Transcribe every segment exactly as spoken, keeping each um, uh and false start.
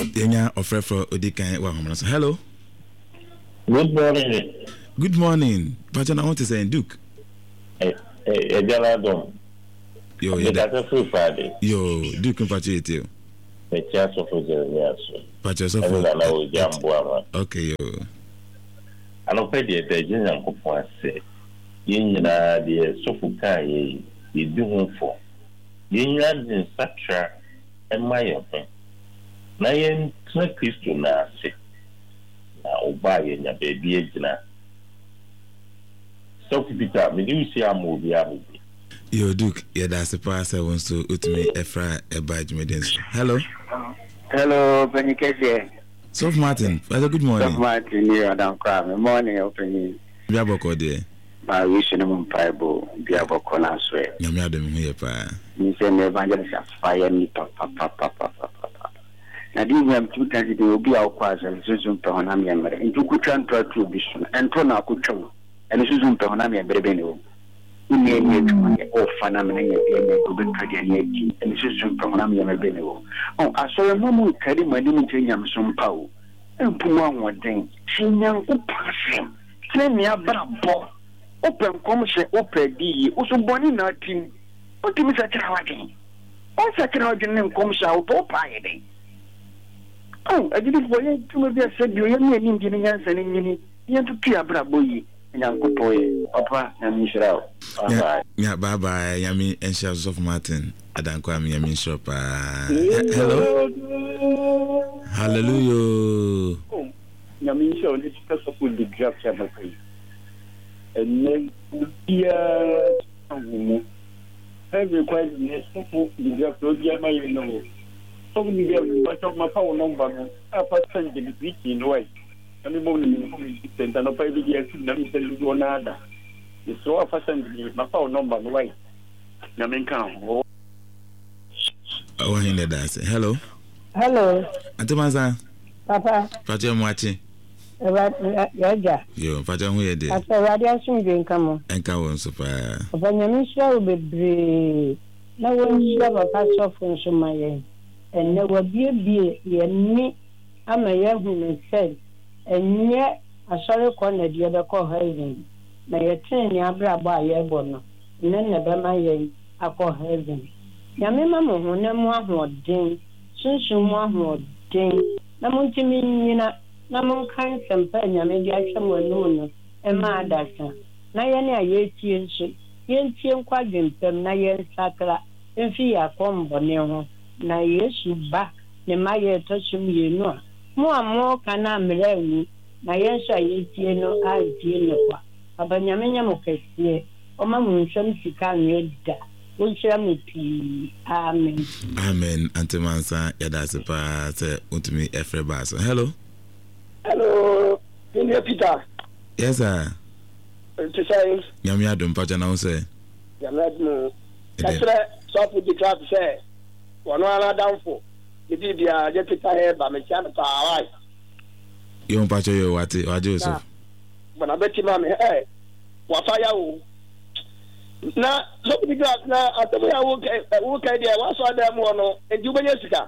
Yenya ofrefo odikan wa homna. Hello. Good morning. Good morning. But I want to say Duke. Eh eh Jalado. Yo, yeah. That's a Friday. Yo, Duke in Patriot. The chance of the Patriot of okay, yo. I don't pay the Nigerian coupon say. Yin na the Sofuka ye ye do for. Yin in such a my open. Na yen Christo na se. Na oba ye na baby ejina. So Peter, me do see am obi abu. Yo Duke, yeah that's a pass I want to utmi Efra Eba Jumedens. Hello. Hello, Benny Kese. Sof Martin, father good morning. Sof Martin here down crab. Morning opening. Biaboko there. My wish in the Bible, Biaboko na swear. Nyame adom here pa. Me say evangelist fire me pa pa pa pa pa pa. Na di nyam two times dey obi akwaza nsusun pe hona me mere. Ntu kutwa ntwa tu bi so. Ento na akutwa. Eno nsusun pe hona me brebe ne o. Ni ni tuma o fana me ne ye ne ko be twade ne ati. Eno nsusun pe hona me brebe ne o. Oh asore mamu kari mani mi nyam so mpa o. Empu mu anwoden. Chinyan ko pasem. Temi abrabo. Open commission open di. Uso boni na tim. O timi sa tira waden. O sa tira waden ne commission o to pa ye den. Oh, I didn't for you to be said you and Indian answer in mini. You have to pay a braboy and Uncle Toy, Papa and Michelle. Yeah, bye bye, Yami and Shells of Martin. I don't call me Yamin Shop. Hello. Hallelujah. Yamin Show, this person will be dropped chapter. And then, dear, every question is so the drop to Yama, you know. So we get much my phone number. I first send the beach in way. And the morning and I pay the year to them to nada. It's so I first send my phone number way. Yamin come. Oh, in the dance. Hello. Hello. Antimaza. Papa. Pacha Mwachi. Yaja. Yo, Pacha Huye de. After radiation being come. And come on, super. When you shall be no one shall have a pass off from Shumaye. And there will be a beer, ye I'm a young woman said, and yet a sorry corner the other call heaven. May a train yabra by your bono, and then never my yen, I call heaven. Yamima, who no more ding, soon soon more ding, Namuntimina, Namun kind some pen, Yamadiation were known, and my doctor. Nayana ye teen, yen teen quadrant, Nayan Sakra, and Fia combo near. Na Yesu ba ne maye tochum ye no mo amo kana mrewu na yenso ayetie no atie ne kwa abanyamenya mo kese o ma mu nsem sika nweda o nhyira mo pi amen amen antemansa yada sepa se untumi efre ba so hello hello India Peter yes sir to say nyame adom pacha na wo say nyame adom kasra so put the class say one one down for the dia je Peter here ba me chan pa wai yo pacha yo wati waje so bana beti ma me eh wa fire o na so the class na atamu ya wo wo kai dia wa so adam wo no eju benye sika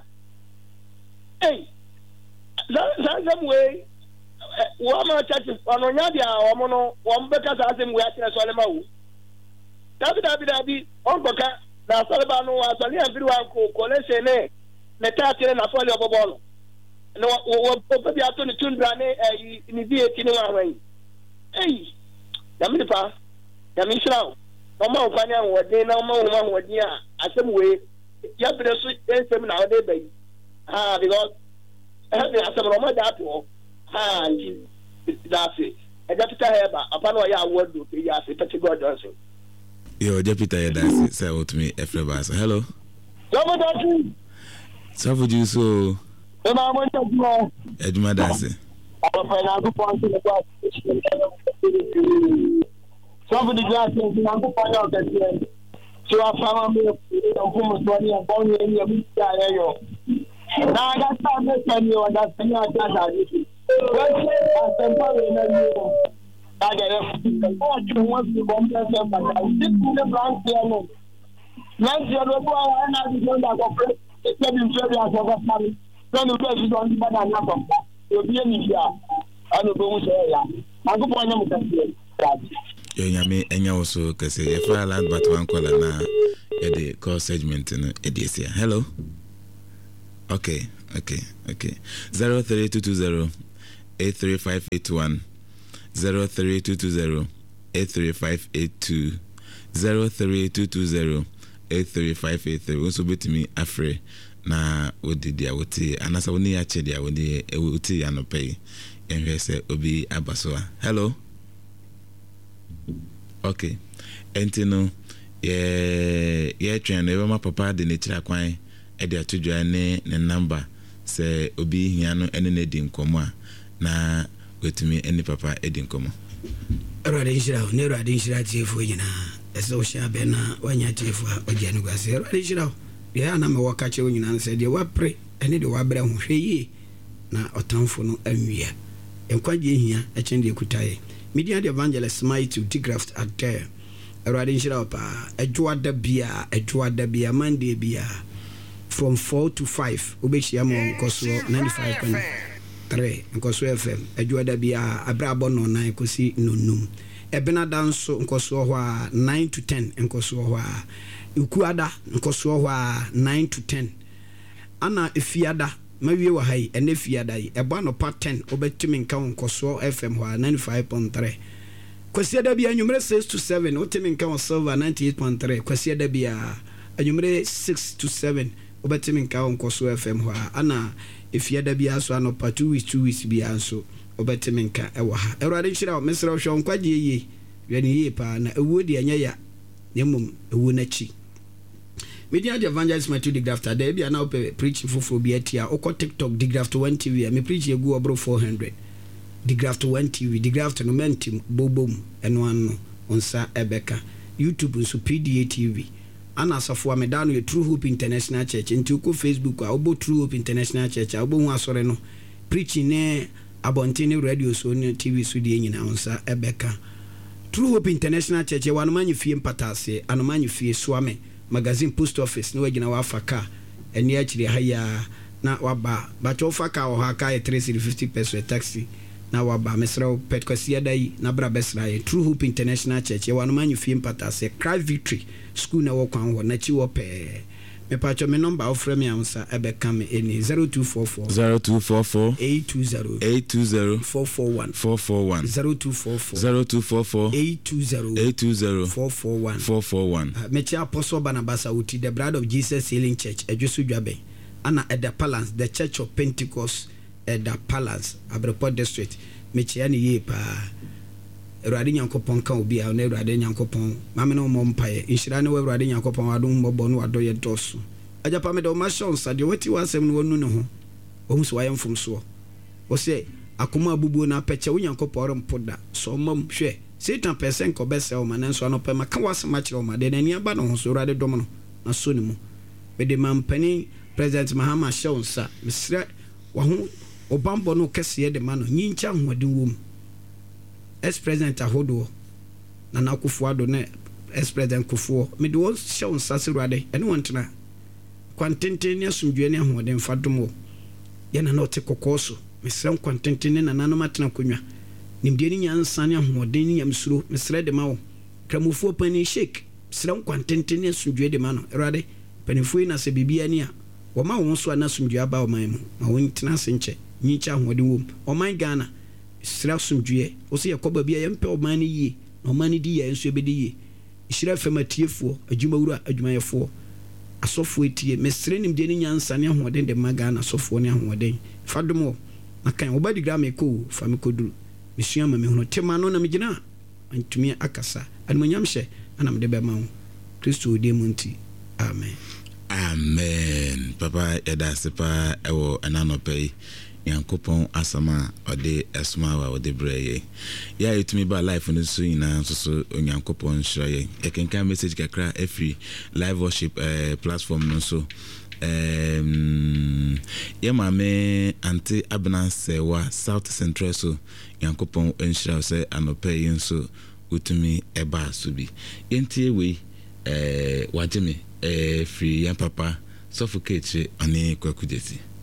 eh za za zam we wo ma church ono nya dia wo mo no wo mbeka sa asem we atire so le ma wo dabi dabi dabi on boka na salba no asali ambiru anko kolese ne ne taatire na fole obobolo no wo wo bi ato ni tundra ne ni bi etini wa wan eh ya mi pa ya mi srawo no ma kwani an wode na ma wo ma wode a asem we ya bere so ensem na wode bai ah because eh be asem no ma da to ah that's it e da Peter Heba apa no ya award do ya se pete god also yo Peter ya dance say out me efreba so hello Domo dance so for you so e ma mo ntago eduma dance apa na go point le kwa so for the glass na go point out that so afa me ko mo so ni abon ni ni mi ya yo na ga sa me san yo da san ya ta da ni well asempa na ni agere ko ju won si ko mpe se pa ta si ku le brand here no na je do bo na di do da ko pre e bi nse bi aso ko pa no no go so on bad na from obi eni bia ano bo mu say ya akopon anya mu kase yo nyame enya wo so kase e fa land but one call na e de call segment no e de sia. Hello. Okay, okay, okay. zero three two two zero eight three five eight one zero three two two zero eight three five eight two zero three two two zero eight three five eight three. Also bet me afre na wodi dia woti anasa woni ya che dia wodi e woti ya no pay enhwe se obi abasoa. Hello. Okay. Entino ye ye twen e ma papa de ne tira kwan e de atodwa ne ne number se obi hia no ene ne di nkomo a na wetumi ene papa e di nkomo. Erade nshira ne erade nshira tiefo nyina eso sha be na wanya tiefo a oje no gwase erade nshira ya na me waka che nyina se de wapre ene de wabra ho hweye na otamfo no anwia enkwaje hia e chen de kutaye media the evangelist smite to digraft at there erade nshira pa adwoa da bia adwoa da bia mande bia from four to five obechia mo nkoso ninety-five point three nkoso F M adwoa da bia abrabo no nan kosi nonum ebena danso nkoso ho a nine to ten nkoso ho a ukuada nkoso ho a nine to ten ana efiada mawie wa hai ene fiada yi ebo no pa ten obetimi nka nkoso F M ho a ninety-five point three kwasi da bia nyumre six to seven otimi nka silver ninety-eight point three kwasi da bia anyumre six to seven obetimi nka nkoso F M ho a ana efiada bia so ano pa two weeks two weeks bia so obetimi nka ewo ha erade nhira mesra hwo nkwaje ye yani ye pa na ewo de anya ya nyemum ewo na chi media the evangelist my to the grafter there bia na ope preach foforo bia tia okọ TikTok the grafter one T V me preach egu obro four hundred the grafter one T V the grafter no mentim bobom eno anno onsa ebeka YouTube nso P D A T V ana asafo amedano ye True Hope International Church nti ko Facebook a obo True Hope International Church a obo hu asore no preaching ne abontene radio so ne T V so de nyina onsa ebeka True Hope International Church wanu manyefie mpatase anu manyefie swame magazine post office no wagina wa afaka eni achire haya na waba bacho faka o haka e three hundred fifty pesos taxi na waba mesra pet kwasi dai na bra besra e True Hope International Church wanu manyefie mpatase Cry Victory school na wo kwan ho na chi wo pe me pacho me number ofre me amsa ebeka me eni zero two four four zero two four four eight two zero eight two zero four four one four four one zero two four four zero two four four eight two zero eight two zero four four one four four one. Mechi Apostle Barnabas Uti the Bride of Jesus Healing Church Ejusu Dwabe ana at the Palace the Church of Pentecost at the Palace Abreport District mechi ani ye pa Erade Nyankopon kan obi a na Erade Nyankopon mame no mo mpaye inhira ne Erade Nyankopon wadom mbobɔ no wadoye doso ajapa me de o ma shon sade wati wasem no wonu ne ho o hu so wayem fom so o se akoma abubuo na peche wo Nyankopon rempoda so mam hwe Satan person ko bese o manen so no pe maka wasema kire o ma de nani aba no ho so Erade dom no na so ne mu be de mampani President Mahama shon sa misra wa ho obambo no kese de ma no nyincha hoade wo mu ex president ahodo na na Akufo-Addo ne ex president Kufuor me de wo shon sa se Erade ene wontena kwantenten ne asumdwe ne ahoden fadomo ye na no te kokoso mesrem kwantenten ne nananom atena konwa nimde ni nyansa ne ahoden ne yamsuro mesre de mawo kramufuo pani shake mesrem kwantenten ne asumdwe de ma no Erade panifuo na se bibia ni a wo ma wo so na asumdwe aba o man mu ma wo ntena se nche nyicha ahoden wom o man Ghana mesre asumdwe o se yakoba bia yempe o man ni yi o man ni di ya enso ebedi yi ishira famatiefo adwumawura adwumayefo asofo etie mesre nim de ni nyansa ne ahoden de magana asofo ne ahoden fadomo akan obadi gram eko famikodu mesua ma me hono tema no na megina antumi akasa anmonyam hye anam de be ma wo Kristo de munti amen amen papa eda sepa ewo ananopai Yankopon asama ode esma wa ode breye ya etumi ba life no so nyina so so Yankopon hiraye e kenkan message kakra every live worship uh, platform no so um ya mame anti Abna Sewa South Central so Yankopon enhira se anope yin so utumi eba so bi entie we eh wajeme eh free yan papa suffocate ani kwakudeti